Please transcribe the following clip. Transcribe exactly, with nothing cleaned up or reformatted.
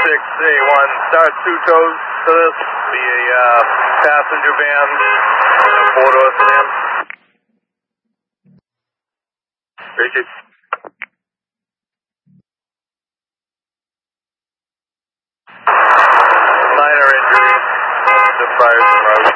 six A one, start two toes to this, be a uh, passenger van, a four-door sedan. Richard. Minor injuries, just fires and roads.